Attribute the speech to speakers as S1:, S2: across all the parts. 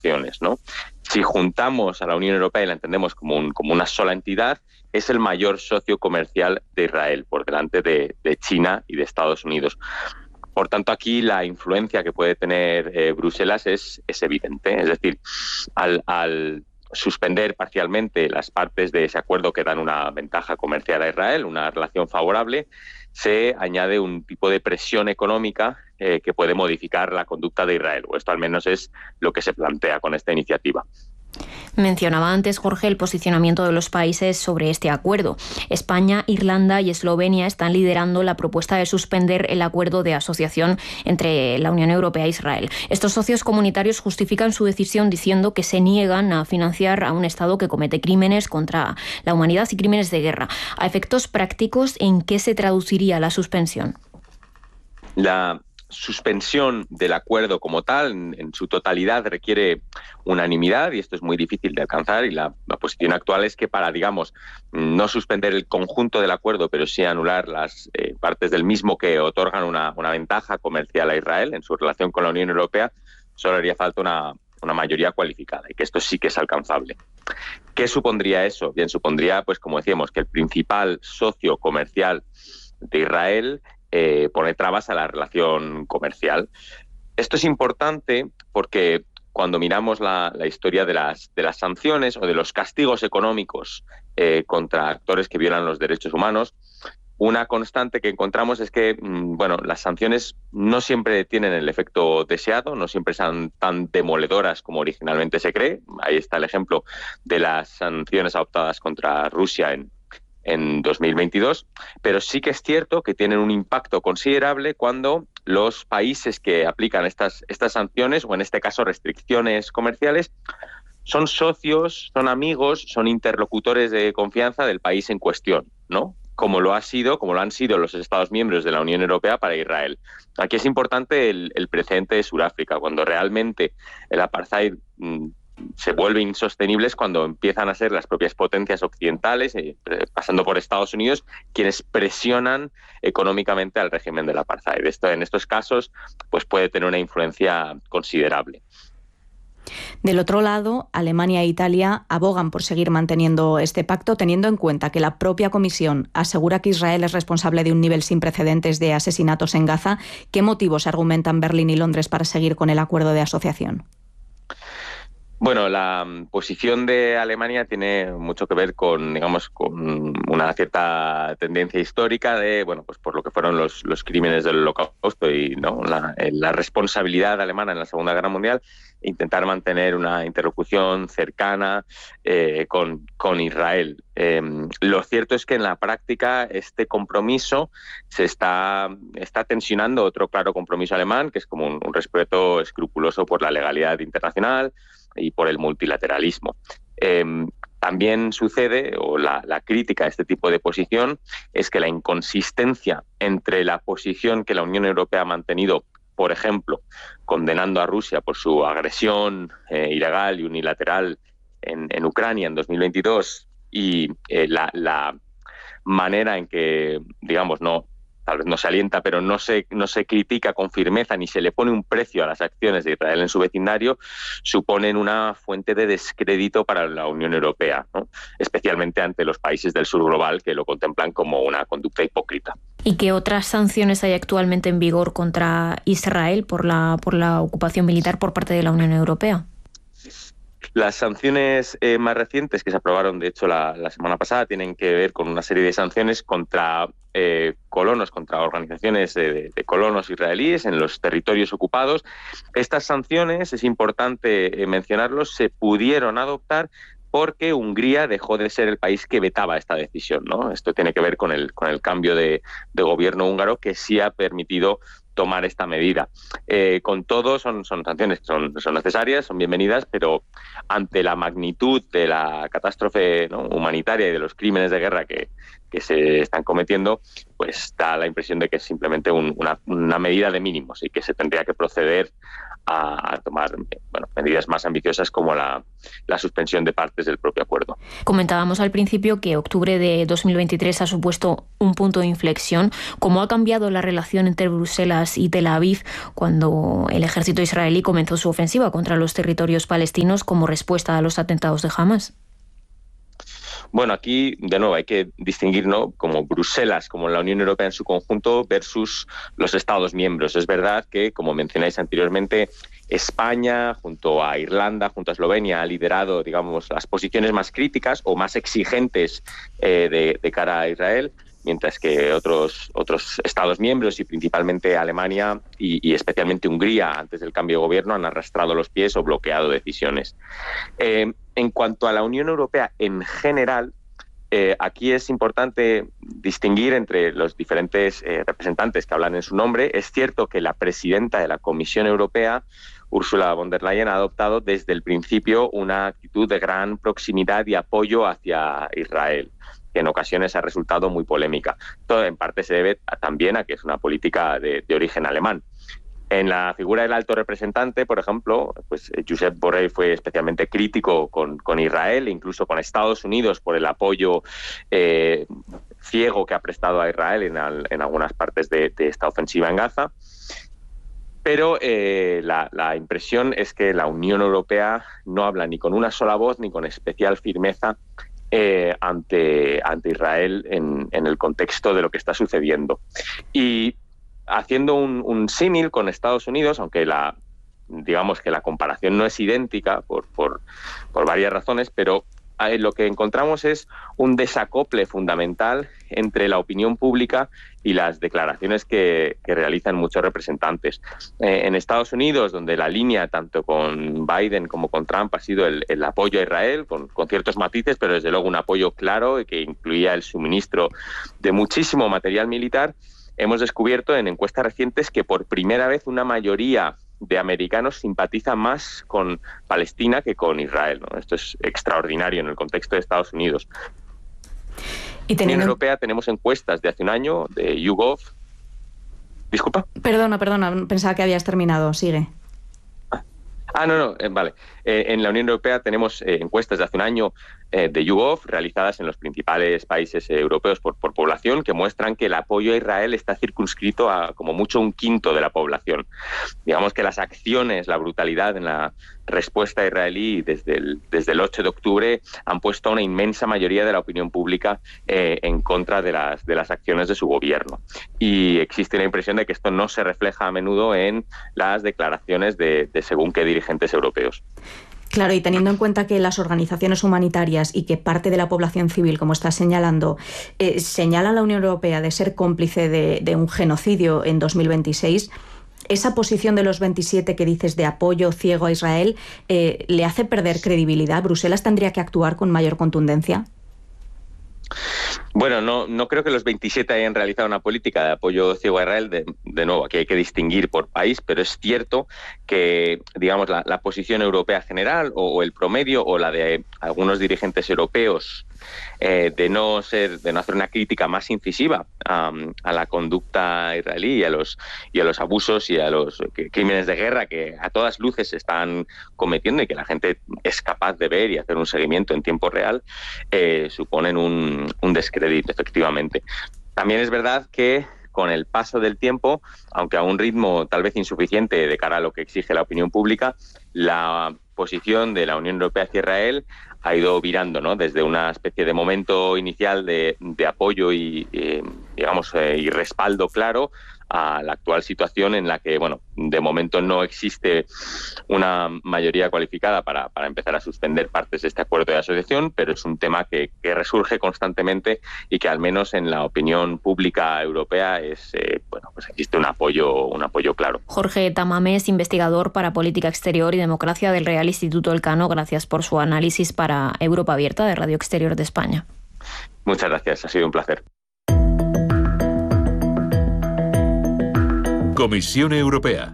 S1: sanciones, ¿no? Si juntamos a la Unión Europea y la entendemos como una sola entidad, es el mayor socio comercial de Israel, por delante de China y de Estados Unidos. Por tanto, aquí la influencia que puede tener Bruselas es evidente. Es decir, al suspender parcialmente las partes de ese acuerdo que dan una ventaja comercial a Israel, una relación favorable, se añade un tipo de presión económica que puede modificar la conducta de Israel, o esto al menos es lo que se plantea con esta iniciativa.
S2: Mencionaba antes, Jorge, el posicionamiento de los países sobre este acuerdo. España, Irlanda y Eslovenia están liderando la propuesta de suspender el acuerdo de asociación entre la Unión Europea e Israel. Estos socios comunitarios justifican su decisión diciendo que se niegan a financiar a un Estado que comete crímenes contra la humanidad y crímenes de guerra. A efectos prácticos, ¿en qué se traduciría la suspensión?
S1: La suspensión del acuerdo como tal, en su totalidad, requiere unanimidad y esto es muy difícil de alcanzar, y la posición actual es que para, digamos, no suspender el conjunto del acuerdo, pero sí anular las partes del mismo que otorgan una ventaja comercial a Israel en su relación con la Unión Europea, solo haría falta una mayoría cualificada y que esto sí que es alcanzable. ¿Qué supondría eso? Bien, supondría, pues como decíamos, que el principal socio comercial de Israel pone trabas a la relación comercial. Esto es importante porque cuando miramos la historia de las sanciones o de los castigos económicos contra actores que violan los derechos humanos, una constante que encontramos es que las sanciones no siempre tienen el efecto deseado, no siempre son tan demoledoras como originalmente se cree. Ahí está el ejemplo de las sanciones adoptadas contra Rusia en 2022, pero sí que es cierto que tienen un impacto considerable cuando los países que aplican estas sanciones, o en este caso restricciones comerciales, son socios, son amigos, son interlocutores de confianza del país en cuestión, ¿no? Como lo han sido los Estados miembros de la Unión Europea para Israel. Aquí es importante el precedente de Sudáfrica, cuando realmente el apartheid se vuelve insostenible es cuando empiezan a ser las propias potencias occidentales, pasando por Estados Unidos, quienes presionan económicamente al régimen del apartheid. Esto, en estos casos, pues puede tener una influencia considerable.
S3: Del otro lado, Alemania e Italia abogan por seguir manteniendo este pacto, teniendo en cuenta que la propia Comisión asegura que Israel es responsable de un nivel sin precedentes de asesinatos en Gaza. ¿Qué motivos argumentan Berlín y Londres para seguir con el acuerdo de asociación?
S1: Bueno, la posición de Alemania tiene mucho que ver con una cierta tendencia histórica de, pues por lo que fueron los crímenes del Holocausto y la responsabilidad alemana en la Segunda Guerra Mundial, intentar mantener una interlocución cercana con Israel. Lo cierto es que en la práctica este compromiso se está tensionando otro claro compromiso alemán, que es como un respeto escrupuloso por la legalidad internacional y por el multilateralismo. También sucede, o la crítica a este tipo de posición, es que la inconsistencia entre la posición que la Unión Europea ha mantenido, por ejemplo, condenando a Rusia por su agresión ilegal y unilateral en Ucrania en 2022 y la manera en que, tal vez no se alienta, pero no se critica con firmeza ni se le pone un precio a las acciones de Israel en su vecindario, suponen una fuente de descrédito para la Unión Europea, ¿no? Especialmente ante los países del sur global que lo contemplan como una conducta hipócrita.
S2: ¿Y qué otras sanciones hay actualmente en vigor contra Israel por la ocupación militar por parte de la Unión Europea?
S1: Las sanciones más recientes que se aprobaron, de hecho, la semana pasada, tienen que ver con una serie de sanciones contra colonos, contra organizaciones de colonos israelíes en los territorios ocupados. Estas sanciones, es importante mencionarlos, se pudieron adoptar porque Hungría dejó de ser el país que vetaba esta decisión, ¿no? Esto tiene que ver con el cambio de gobierno húngaro que sí ha permitido tomar esta medida. Con todo, son sanciones que son necesarias, son bienvenidas, pero ante la magnitud de la catástrofe, ¿no?, humanitaria y de los crímenes de guerra que se están cometiendo, pues da la impresión de que es simplemente una medida de mínimos y que se tendría que proceder a tomar medidas más ambiciosas como la suspensión de partes del propio acuerdo.
S2: Comentábamos al principio que octubre de 2023 ha supuesto un punto de inflexión. ¿Cómo ha cambiado la relación entre Bruselas Hamas y Tel Aviv cuando el ejército israelí comenzó su ofensiva contra los territorios palestinos como respuesta a los atentados de Hamas?
S1: Bueno, aquí de nuevo hay que distinguir, ¿no?, como Bruselas, como la Unión Europea en su conjunto versus los Estados miembros. Es verdad que, como mencionáis anteriormente, España, junto a Irlanda, junto a Eslovenia, ha liderado, digamos, las posiciones más críticas o más exigentes de cara a Israel, mientras que otros Estados miembros y principalmente Alemania y especialmente Hungría, antes del cambio de gobierno, han arrastrado los pies o bloqueado decisiones. En cuanto a la Unión Europea en general, aquí es importante distinguir entre los diferentes representantes que hablan en su nombre. Es cierto que la presidenta de la Comisión Europea, Ursula von der Leyen, ha adoptado desde el principio una actitud de gran proximidad y apoyo hacia Israel, que en ocasiones ha resultado muy polémica. Todo en parte se debe también a que es una política de origen alemán. En la figura del alto representante, por ejemplo, pues Josep Borrell fue especialmente crítico con Israel, incluso con Estados Unidos, por el apoyo ciego que ha prestado a Israel en algunas partes de esta ofensiva en Gaza. Pero la impresión es que la Unión Europea no habla ni con una sola voz ni con especial firmeza ante Israel en el contexto de lo que está sucediendo. Y haciendo un símil con Estados Unidos, aunque digamos que la comparación no es idéntica por varias razones, pero lo que encontramos es un desacople fundamental entre la opinión pública y las declaraciones que realizan muchos representantes. En Estados Unidos, donde la línea tanto con Biden como con Trump ha sido el apoyo a Israel, con ciertos matices, pero desde luego un apoyo claro y que incluía el suministro de muchísimo material militar, hemos descubierto en encuestas recientes que por primera vez una mayoría de americanos simpatiza más con Palestina que con Israel, ¿no? Esto es extraordinario en el contexto de Estados Unidos. En la Unión Europea tenemos encuestas de hace un año, de YouGov. ¿Disculpa?
S3: Perdona, pensaba que habías terminado, sigue.
S1: No, vale. En la Unión Europea tenemos encuestas de hace un año de YouGov realizadas en los principales países europeos por población que muestran que el apoyo a Israel está circunscrito a como mucho un quinto de la población. Digamos que las acciones, la brutalidad en la respuesta israelí desde el 8 de octubre han puesto a una inmensa mayoría de la opinión pública en contra de las acciones de su gobierno. Y existe la impresión de que esto no se refleja a menudo en las declaraciones de según qué dirigentes europeos.
S3: Claro, y teniendo en cuenta que las organizaciones humanitarias y que parte de la población civil, como estás señalando, señala a la Unión Europea de ser cómplice de un genocidio en 2026, esa posición de los 27 que dices de apoyo ciego a Israel, ¿le hace perder credibilidad? ¿Bruselas tendría que actuar con mayor contundencia?
S1: Bueno, no creo que los 27 hayan realizado una política de apoyo ciego a Israel. De nuevo, aquí hay que distinguir por país, pero es cierto que, digamos, la posición europea general o el promedio o la de algunos dirigentes europeos de no hacer una crítica más incisiva a la conducta israelí y a los abusos y a los crímenes de guerra que a todas luces se están cometiendo y que la gente es capaz de ver y hacer un seguimiento en tiempo real, suponen un descrédito, efectivamente. También es verdad que con el paso del tiempo, aunque a un ritmo tal vez insuficiente de cara a lo que exige la opinión pública, la posición de la Unión Europea hacia Israel ha ido virando, ¿no? Desde una especie de momento inicial de apoyo y respaldo claro a la actual situación en la que, bueno, de momento no existe una mayoría cualificada para empezar a suspender partes de este acuerdo de asociación, pero es un tema que resurge constantemente y que al menos en la opinión pública europea pues existe un apoyo claro.
S2: Jorge Tamames, investigador para Política Exterior y Democracia del Real Instituto Elcano, gracias por su análisis para Europa Abierta de Radio Exterior de España.
S1: Muchas gracias, ha sido un placer.
S4: Comisión Europea.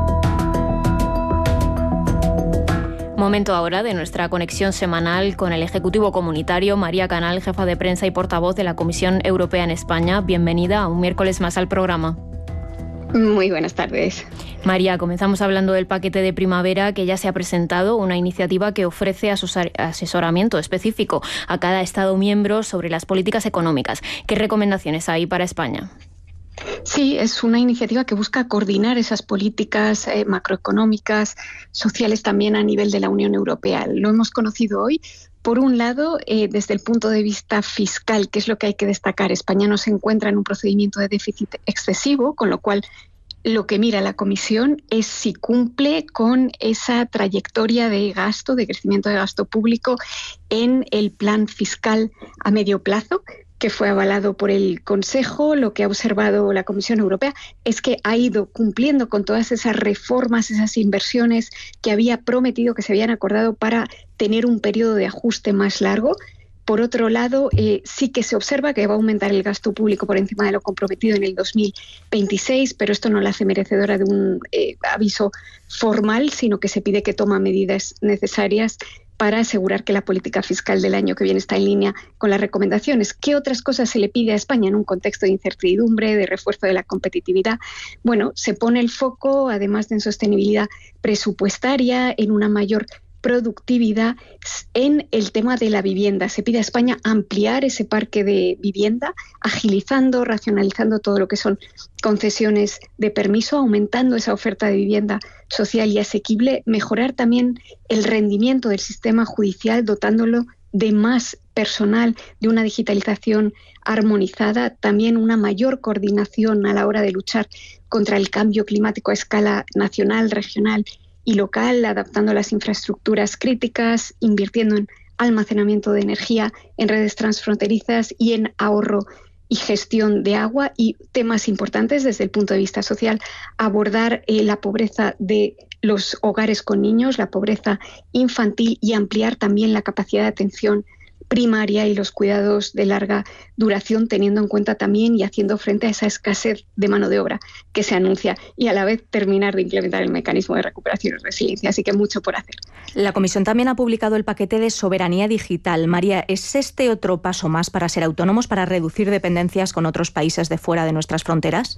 S2: Momento ahora de nuestra conexión semanal con el Ejecutivo Comunitario. María Canal, jefa de prensa y portavoz de la Comisión Europea en España. Bienvenida un miércoles más al programa.
S5: Muy buenas tardes.
S2: María, comenzamos hablando del paquete de primavera que ya se ha presentado, una iniciativa que ofrece asesoramiento específico a cada Estado miembro sobre las políticas económicas. ¿Qué recomendaciones hay para España?
S5: Sí, es una iniciativa que busca coordinar esas políticas macroeconómicas, sociales también a nivel de la Unión Europea. Lo hemos conocido hoy. Por un lado, desde el punto de vista fiscal, que es lo que hay que destacar, España no se encuentra en un procedimiento de déficit excesivo, con lo cual lo que mira la Comisión es si cumple con esa trayectoria de gasto, de crecimiento de gasto público en el plan fiscal a medio plazo, que fue avalado por el Consejo. Lo que ha observado la Comisión Europea es que ha ido cumpliendo con todas esas reformas, esas inversiones que había prometido, que se habían acordado para tener un periodo de ajuste más largo. Por otro lado, sí que se observa que va a aumentar el gasto público por encima de lo comprometido en el 2026, pero esto no la hace merecedora de un aviso formal, sino que se pide que tome medidas necesarias para asegurar que la política fiscal del año que viene está en línea con las recomendaciones. ¿Qué otras cosas se le pide a España en un contexto de incertidumbre, de refuerzo de la competitividad? Bueno, se pone el foco, además de en sostenibilidad presupuestaria, en una mayor productividad, en el tema de la vivienda. Se pide a España ampliar ese parque de vivienda, agilizando, racionalizando todo lo que son concesiones de permiso, aumentando esa oferta de vivienda social y asequible, mejorar también el rendimiento del sistema judicial, dotándolo de más personal, de una digitalización armonizada, también una mayor coordinación a la hora de luchar contra el cambio climático a escala nacional, regional y local, adaptando las infraestructuras críticas, invirtiendo en almacenamiento de energía, en redes transfronterizas y en ahorro y gestión de agua, y temas importantes desde el punto de vista social, abordar la pobreza de los hogares con niños, la pobreza infantil, y ampliar también la capacidad de atención primaria y los cuidados de larga duración, teniendo en cuenta también y haciendo frente a esa escasez de mano de obra que se anuncia, y a la vez terminar de implementar el mecanismo de recuperación y resiliencia. Así que mucho por hacer.
S3: La Comisión también ha publicado el paquete de soberanía digital. María, ¿es este otro paso más para ser autónomos, para reducir dependencias con otros países de fuera de nuestras fronteras?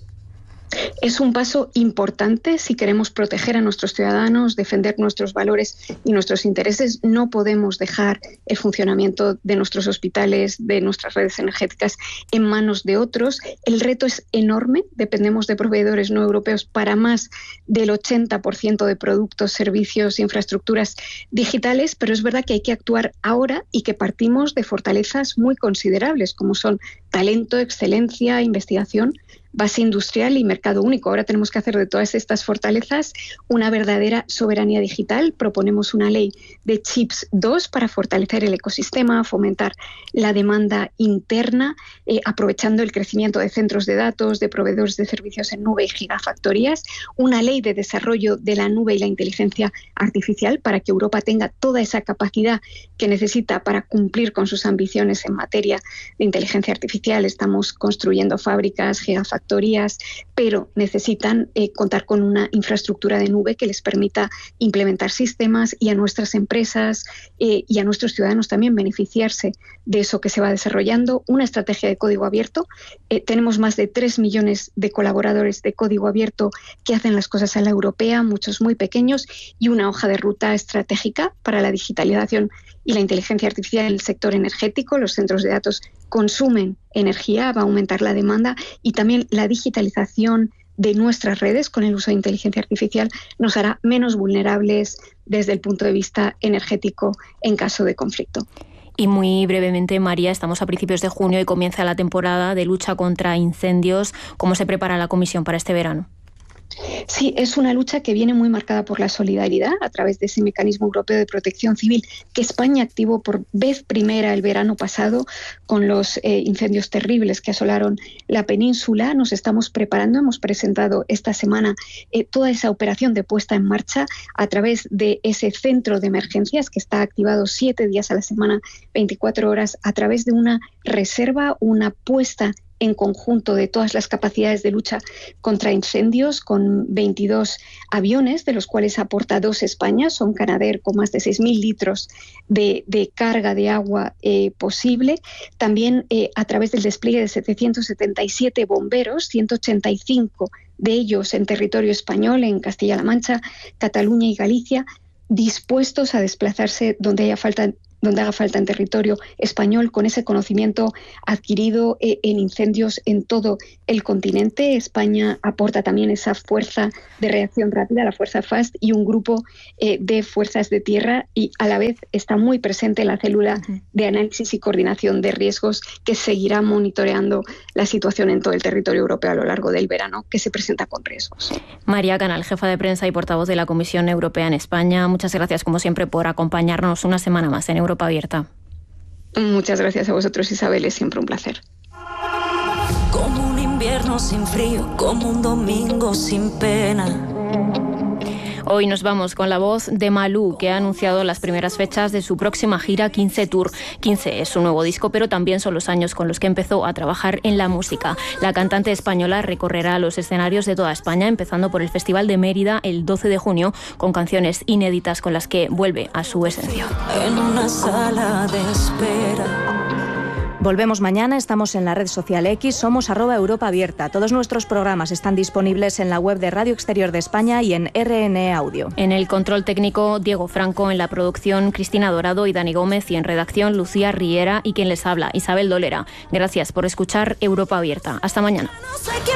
S5: Es un paso importante si queremos proteger a nuestros ciudadanos, defender nuestros valores y nuestros intereses. No podemos dejar el funcionamiento de nuestros hospitales, de nuestras redes energéticas en manos de otros. El reto es enorme. Dependemos de proveedores no europeos para más del 80% de productos, servicios e infraestructuras digitales, pero es verdad que hay que actuar ahora y que partimos de fortalezas muy considerables, como son talento, excelencia, investigación, base industrial y mercado único. Ahora tenemos que hacer de todas estas fortalezas una verdadera soberanía digital. Proponemos una ley de chips 2 para fortalecer el ecosistema, fomentar la demanda interna, aprovechando el crecimiento de centros de datos, de proveedores de servicios en nube y gigafactorías. Una ley de desarrollo de la nube y la inteligencia artificial para que Europa tenga toda esa capacidad que necesita para cumplir con sus ambiciones en materia de inteligencia artificial. Estamos construyendo fábricas, gigafactorías, pero necesitan contar con una infraestructura de nube que les permita implementar sistemas, y a nuestras empresas y a nuestros ciudadanos también beneficiarse de eso que se va desarrollando. Una estrategia de código abierto. Tenemos más de 3 millones de colaboradores de código abierto que hacen las cosas a la europea, muchos muy pequeños, y una hoja de ruta estratégica para la digitalización y la inteligencia artificial en el sector energético. Los centros de datos consumen energía, va a aumentar la demanda, y también la digitalización de nuestras redes con el uso de inteligencia artificial nos hará menos vulnerables desde el punto de vista energético en caso de conflicto.
S2: Y muy brevemente, María, estamos a principios de junio y comienza la temporada de lucha contra incendios. ¿Cómo se prepara la Comisión para este verano?
S5: Sí, es una lucha que viene muy marcada por la solidaridad a través de ese mecanismo europeo de protección civil que España activó por vez primera el verano pasado con los incendios terribles que asolaron la península. Nos estamos preparando, hemos presentado esta semana toda esa operación de puesta en marcha a través de ese centro de emergencias que está activado 7 días a la semana, 24 horas, a través de una reserva, una puesta en conjunto de todas las capacidades de lucha contra incendios, con 22 aviones, de los cuales aporta 2 España, son Canadair, con más de 6.000 litros de carga de agua posible. También a través del despliegue de 777 bomberos, 185 de ellos en territorio español, en Castilla-La Mancha, Cataluña y Galicia, dispuestos a desplazarse donde haya falta donde haga falta en territorio español, con ese conocimiento adquirido en incendios en todo el continente. España aporta también esa fuerza de reacción rápida, la fuerza FAST, y un grupo de fuerzas de tierra, y a la vez está muy presente en la célula de análisis y coordinación de riesgos, que seguirá monitoreando la situación en todo el territorio europeo a lo largo del verano, que se presenta con riesgos.
S2: María Canal, jefa de prensa y portavoz de la Comisión Europea en España, muchas gracias como siempre por acompañarnos una semana más en Europa Abierta.
S5: Muchas gracias a vosotros, Isabel, es siempre un placer.
S4: Como un invierno sin frío, como un domingo sin pena.
S2: Hoy nos vamos con la voz de Malú, que ha anunciado las primeras fechas de su próxima gira 15 Tour. 15 es su nuevo disco, pero también son los años con los que empezó a trabajar en la música. La cantante española recorrerá los escenarios de toda España, empezando por el Festival de Mérida el 12 de junio, con canciones inéditas con las que vuelve a su esencia.
S4: En una sala de espera.
S3: Volvemos mañana, estamos en la red social X, somos @Europa Abierta. Todos nuestros programas están disponibles en la web de Radio Exterior de España y en RN Audio.
S2: En el control técnico, Diego Franco, en la producción, Cristina Dorado y Dani Gómez, y en redacción, Lucía Riera y quien les habla, Isabel Dolera. Gracias por escuchar Europa Abierta. Hasta mañana.